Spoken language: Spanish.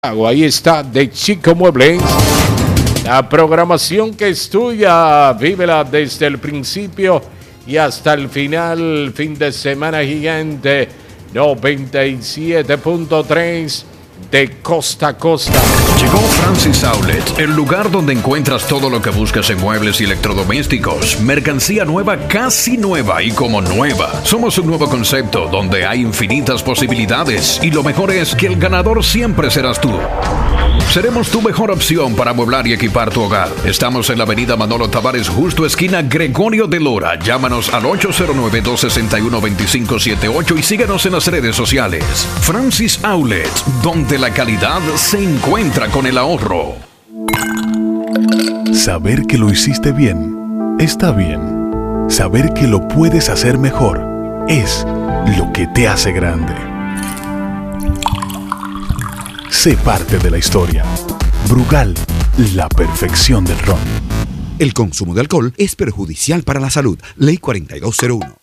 Ahí está de Chico Muebles. La programación que es tuya, vívela desde el principio y hasta el final. Fin de semana gigante 97.3 de costa a costa. Llegó Francis Outlet, el lugar donde encuentras todo lo que buscas en muebles y electrodomésticos. Mercancía nueva, casi nueva y como nueva. Somos un nuevo concepto donde hay infinitas posibilidades y lo mejor es que el ganador siempre serás tú. Seremos tu mejor opción para amueblar y equipar tu hogar. Estamos en la avenida Manolo Tavares, justo esquina Gregorio de Lora. Llámanos al 809-261-2578 y síganos en las redes sociales. Francis Outlet, donde la calidad se encuentra con el ahorro. Saber que lo hiciste bien, está bien. Saber que lo puedes hacer mejor, es lo que te hace grande. Sé parte de la historia. Brugal, la perfección del ron. El consumo de alcohol es perjudicial para la salud. Ley 4201.